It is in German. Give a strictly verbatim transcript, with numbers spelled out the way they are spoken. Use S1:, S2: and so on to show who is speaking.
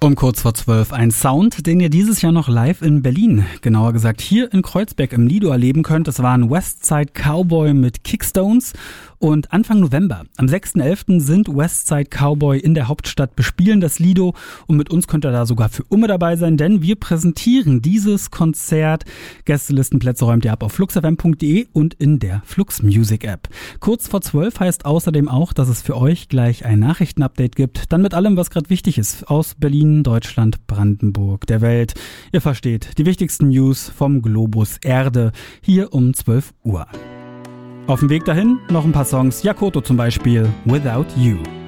S1: Um kurz vor zwölf ein Sound, den ihr dieses Jahr noch live in Berlin, genauer gesagt hier in Kreuzberg im Lido erleben könnt. Das war ein Westside Cowboy mit Kickstones. Und Anfang November, am sechsten elften sind Westside Cowboy in der Hauptstadt, bespielen das Lido. Und mit uns könnt ihr da sogar für immer dabei sein, denn wir präsentieren dieses Konzert. Gästelistenplätze räumt ihr ab auf flux f m punkt d e und in der Flux Music App. Kurz vor zwölf heißt außerdem auch, dass es für euch gleich ein Nachrichtenupdate gibt. Dann mit allem, was gerade wichtig ist, aus Berlin, Deutschland, Brandenburg, der Welt. Ihr versteht, die wichtigsten News vom Globus Erde, hier um zwölf Uhr. Auf dem Weg dahin noch ein paar Songs, Yakoto zum Beispiel, Without You.